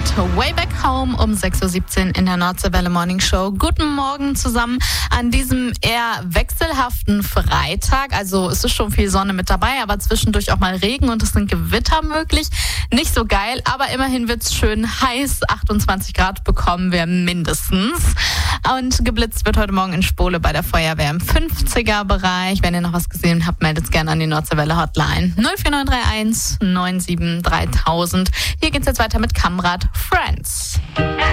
Way Back Home um 6.17 Uhr in der Nordseewelle Morning Show. Guten Morgen zusammen an diesem eher wechselhaften Freitag. Also es ist schon viel Sonne mit dabei, aber zwischendurch auch mal Regen und es sind Gewitter möglich. Nicht so geil, aber immerhin wird's schön heiß. 28 Grad bekommen wir mindestens. Und geblitzt wird heute Morgen in Spole bei der Feuerwehr im 50er-Bereich. Wenn ihr noch was gesehen habt, meldet es gerne an die Nordseewelle Hotline 04931 97 3000. Hier geht's jetzt weiter mit Kamrat Friends.